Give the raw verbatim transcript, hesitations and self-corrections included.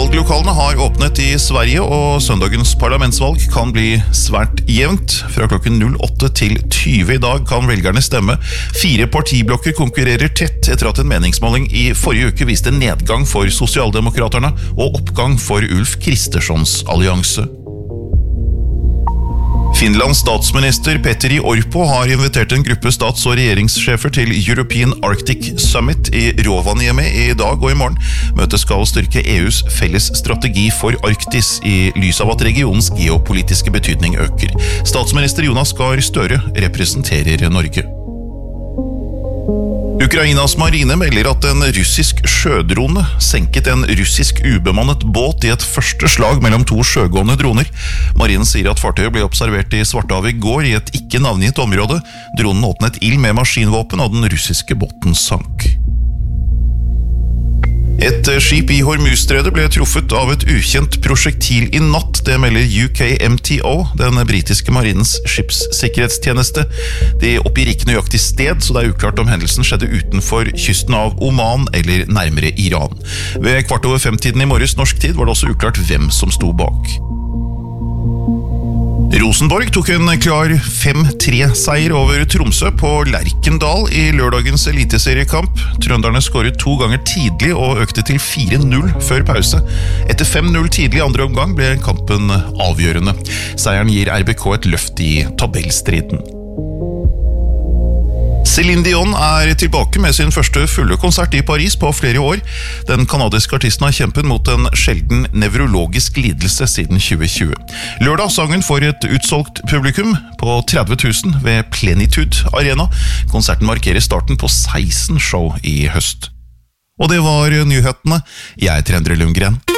Valglokalene har åpnet i Sverige, og søndagens parlamentsvalg kan bli svært jevnt. Fra klokken åtte til tyve i dag kan velgerne stemme. Fire partiblokker konkurrerer tett etter at en meningsmåling i forrige uke viste nedgang for Sosialdemokraterne og oppgang for Ulf Kristerssons allianse. Finlands statsminister Petteri Orpo har invitert en gruppe stats- og regjeringssjefer til European Arctic Summit i Rovaniemi i dag og i morgen. Møtet skal styrke E U's felles strategi for Arktis i lys av at regionens geopolitiske betydning øker. Statsminister Jonas Gahr Støre representerer Norge. Ukrainas marine melder at en russisk sjødrone senket en russisk ubemannet båt i et første slag mellom to sjøgående droner. Marinen sier at fartøyet ble observert i Svartehavet i går i et ikke navngitt område. Dronen åpnet ild med maskinvåpen, og den russiske båten sank. Et skip i Hormuzstredet ble truffet av et ukjent prosjektil i natt, det melder U K M T O, den britiske marinens skipssikkerhetstjeneste. De oppgir ikke nøyaktig sted, så det er uklart om hendelsen skjedde utenfor kysten av Oman eller nærmere Iran. Ved kvart over fem-tiden i morges norsk tid var det også uklart hvem som sto bak. Rosenborg tok en klar fem tre seier over Tromsø på Lerkendal i lørdagens eliteseriekamp. Trønderne skåret to ganger tidlig og økte til fire null før pause. Etter fem null tidlig i andre omgang ble kampen avgjørende. Seieren gir R B K et løft i tabellstriden. Céline Dion er tilbake med sin første fulle konsert i Paris på flere år. Den kanadiske artisten har kjempet mot en sjelden nevrologisk lidelse siden tjue tjue. Lørdag sang hun for et utsolgt publikum på tretti tusen ved Plenitude Arena. Konserten markerer starten på seksten show i høst. Og det var nyhetene. Jeg heter Endre Lundgren.